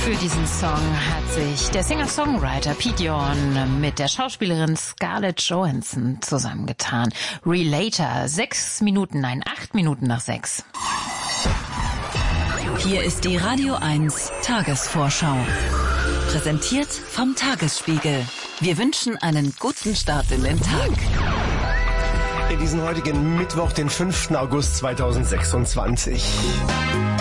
Für diesen Song hat sich der Singer-Songwriter Pete Yorn mit der Schauspielerin Scarlett Johansson zusammengetan. Relator, 8 Minuten nach 6. Hier ist die Radio 1 Tagesvorschau. Präsentiert vom Tagesspiegel. Wir wünschen einen guten Start in den Tag. In diesen heutigen Mittwoch, den 5. August 2026.